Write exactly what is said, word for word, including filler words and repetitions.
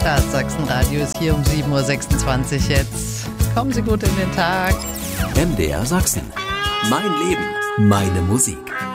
Das Sachsenradio ist hier um sieben Uhr sechsundzwanzig jetzt. Kommen Sie gut in den Tag. M D R Sachsen. Mein Leben, meine Musik.